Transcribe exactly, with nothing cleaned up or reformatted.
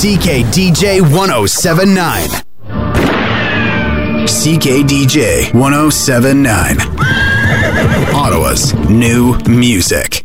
C K D J one oh seven point nine. C K D J one oh seven point nine. Ottawa's new music.